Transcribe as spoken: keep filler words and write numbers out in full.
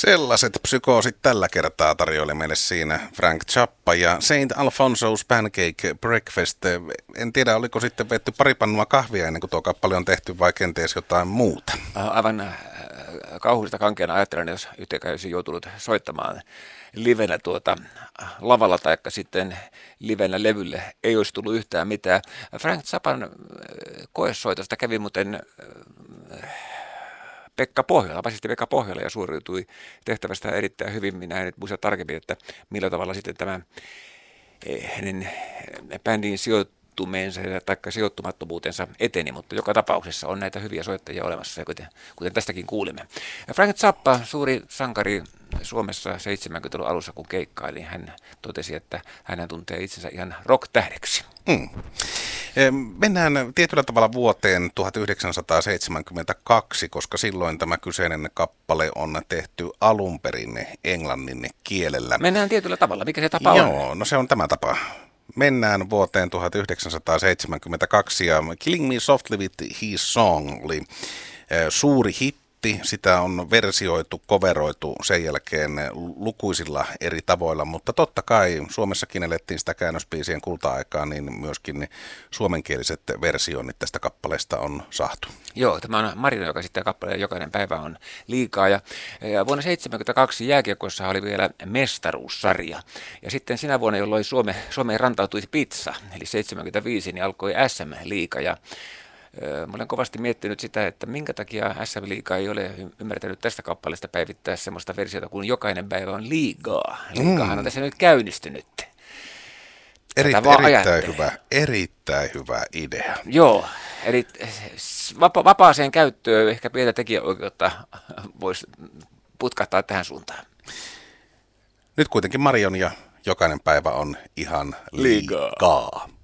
Sellaiset psykoosit tällä kertaa tarjoili meille siinä Frank Zappa ja Saint Alfonso's Pancake Breakfast. En tiedä, oliko sitten vetty pari pannua kahvia ennen kuin tuo kappale on tehty vai kenties jotain muuta. Aivan kauhuista kankeana ajattelen, jos yhtäkään olisi joutunut soittamaan livenä tuota lavalla tai sitten livenä levylle. Ei olisi tullut yhtään mitään. Frank Zappan koesoitosta kävi muuten Pekka Pohjola, basisti Pekka Pohjola, ja suoriutui tehtävästä erittäin hyvin. Minä en nyt muista tarkemmin, että millä tavalla sitten tämä hänen bändiin sijoittumeensa tai sijoittumattomuutensa eteni, mutta joka tapauksessa on näitä hyviä soittajia olemassa, kuten, kuten tästäkin kuulimme. Frank Zappa, suuri sankari Suomessa seitsemänkymmentäluvun alussa, kun keikkaili, hän totesi, että hän tuntee itsensä ihan rock-tähdeksi. Mm. Mennään tietyllä tavalla vuoteen tuhatyhdeksänsataaseitsemänkymmentäkaksi, koska silloin tämä kyseinen kappale on tehty alun perin englannin kielellä. Mennään tietyllä tavalla. Mikä se tapa on? Joo, no se on tämä tapa. Mennään vuoteen tuhatyhdeksänsataaseitsemänkymmentäkaksi ja Killing Me Softly with His Song oli suuri hitti. Sitä on versioitu, coveroitu sen jälkeen lukuisilla eri tavoilla, mutta totta kai Suomessakin elettiin sitä käännösbiisien kulta-aikaa, niin myöskin suomenkieliset versioinnit tästä kappaleesta on saatu. Joo, tämä on Marino, joka sitten kappaleen Jokainen päivä on liikaa. Ja, ja vuonna seitsemänkymmentäkaksi jääkiekossa oli vielä mestaruussarja. Ja sitten sinä vuonna, jolloin Suome, Suomeen rantautui pizza, eli seitsemänkymmentäviisi, niin alkoi S M-liiga. Ja mä olen kovasti miettinyt sitä, että minkä takia S M-liiga ei ole ymmärtänyt tästä kappaleesta päivittää semmoista versiota kuin Jokainen päivä on liigaa. Liigahan on tässä nyt käynnistynyt. Eri, erittäin ajattelen. hyvä, erittäin hyvä idea. Joo, eli vapa- vapaaseen käyttöön ehkä pientä tekijäoikeutta voisi putkahtaa tähän suuntaan. Nyt kuitenkin Marion ja Jokainen päivä on ihan liigaa. liigaa.